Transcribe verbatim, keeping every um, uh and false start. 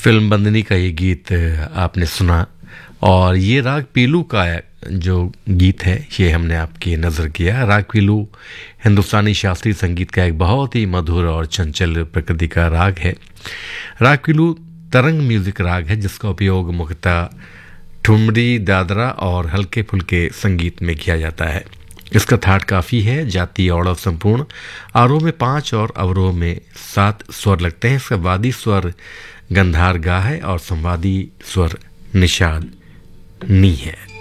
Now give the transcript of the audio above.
Film बंदनी का ये गीत आपने सुना और ये राग पीलू का जो गीत है ये हमने आपकी नज़र किया। राग पीलू हिंदुस्तानी शास्त्रीय संगीत का एक बहुत ही मधुर और चंचल प्रकृति का राग है। राग पीलू तरंग म्यूजिक राग है जिसका उपयोग मुख्यतः ठुमरी, दादरा और हल्के फुल्के संगीत में किया जाता है। इसका थाट काफ़ी है, जातीय और संपूर्ण, आरोह में पांच और अवरोह में सात स्वर लगते हैं। इसका वादी स्वर गंधार गा है और संवादी स्वर निषाद नी है।